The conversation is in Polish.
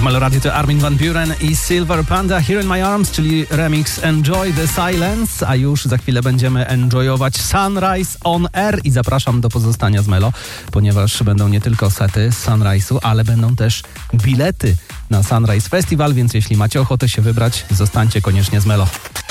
Meloradiu to Armin van Buuren i Silver Panda, Here in My Arms, czyli remix Enjoy the Silence, a już za chwilę będziemy enjoyować Sunrise on Air i zapraszam do pozostania z Melo, ponieważ będą nie tylko sety z Sunrise'u, ale będą też bilety na Sunrise Festival, więc jeśli macie ochotę się wybrać, zostańcie koniecznie z Melo.